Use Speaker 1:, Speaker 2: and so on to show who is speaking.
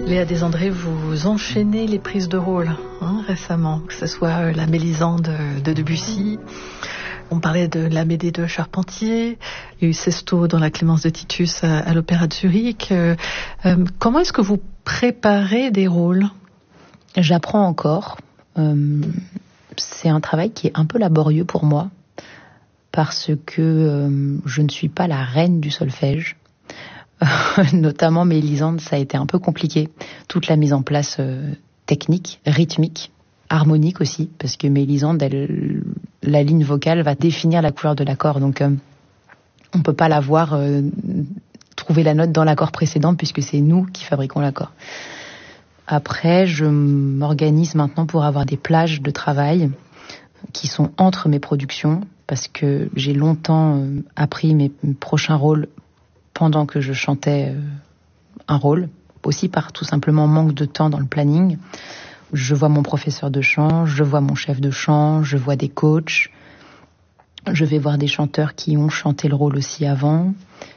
Speaker 1: Léa Desandré, vous enchaînez les prises de rôle récemment, que ce soit la Mélisande de Debussy, on parlait de la Médée de Charpentier, il y a eu Sesto dans la Clémence de Titus à l'Opéra de Zurich. Comment est-ce que vous préparez des rôles ?
Speaker 2: J'apprends encore. C'est un travail qui est un peu laborieux pour moi, parce que je ne suis pas la reine du solfège. Notamment Mélisande, ça a été un peu compliqué. Toute la mise en place technique, rythmique, harmonique aussi, parce que Mélisande, la ligne vocale va définir la couleur de l'accord. Donc on peut pas la voir trouver la note dans l'accord précédent, puisque c'est nous qui fabriquons l'accord. Après, je m'organise maintenant pour avoir des plages de travail qui sont entre mes productions, parce que j'ai longtemps appris mes prochains rôles pendant que je chantais un rôle, aussi par tout simplement manque de temps dans le planning. Je vois mon professeur de chant, je vois mon chef de chant, je vois des coachs, je vais voir des chanteurs qui ont chanté le rôle aussi avant.